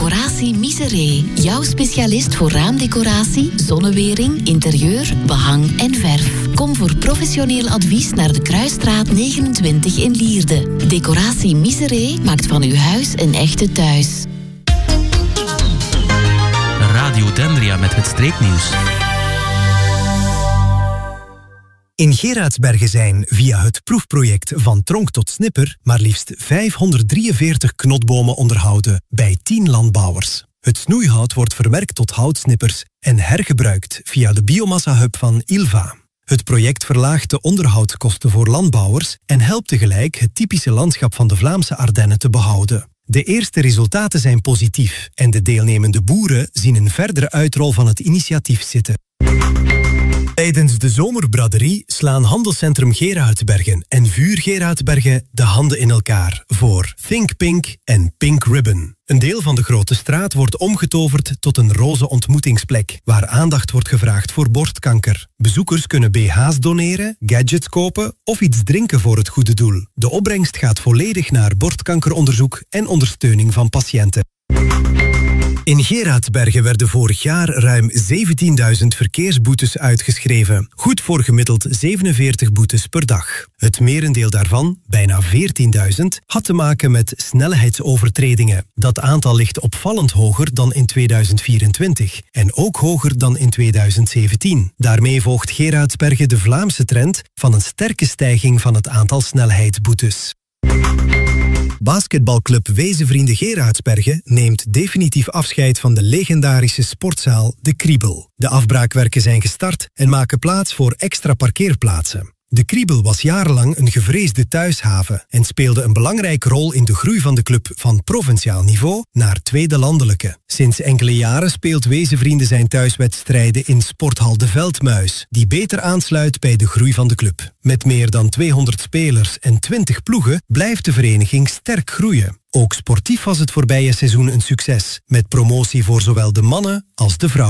Decoratie Miseré. Jouw specialist voor raamdecoratie, zonnewering, interieur, behang en verf. Kom voor professioneel advies naar de Kruisstraat 29 in Lierde. Decoratie Miseré maakt van uw huis een echte thuis. Radio Dendria met het streeknieuws. In Geraardsbergen zijn via het proefproject Van Tronk tot Snipper maar liefst 543 knotbomen onderhouden bij 10 landbouwers. Het snoeihout wordt verwerkt tot houtsnippers en hergebruikt via de biomassa-hub van Ilva. Het project verlaagt de onderhoudskosten voor landbouwers en helpt tegelijk het typische landschap van de Vlaamse Ardennen te behouden. De eerste resultaten zijn positief en de deelnemende boeren zien een verdere uitrol van het initiatief zitten. Tijdens de zomerbraderie slaan Handelscentrum Geraardsbergen en Vuur Geraardsbergen de handen in elkaar voor Think Pink en Pink Ribbon. Een deel van de grote straat wordt omgetoverd tot een roze ontmoetingsplek, waar aandacht wordt gevraagd voor borstkanker. Bezoekers kunnen BH's doneren, gadgets kopen of iets drinken voor het goede doel. De opbrengst gaat volledig naar borstkankeronderzoek en ondersteuning van patiënten. In Geraardsbergen werden vorig jaar ruim 17.000 verkeersboetes uitgeschreven. Goed voor gemiddeld 47 boetes per dag. Het merendeel daarvan, bijna 14.000, had te maken met snelheidsovertredingen. Dat aantal ligt opvallend hoger dan in 2024 en ook hoger dan in 2017. Daarmee volgt Geraardsbergen de Vlaamse trend van een sterke stijging van het aantal snelheidsboetes. Basketbalclub Wezenvrienden Geraardsbergen neemt definitief afscheid van de legendarische sportzaal De Kriebel. De afbraakwerken zijn gestart en maken plaats voor extra parkeerplaatsen. De Kriebel was jarenlang een gevreesde thuishaven en speelde een belangrijke rol in de groei van de club van provinciaal niveau naar tweede landelijke. Sinds enkele jaren speelt Wezenvrienden zijn thuiswedstrijden in Sporthal De Veldmuis, die beter aansluit bij de groei van de club. Met meer dan 200 spelers en 20 ploegen blijft de vereniging sterk groeien. Ook sportief was het voorbije seizoen een succes, met promotie voor zowel de mannen als de vrouwen.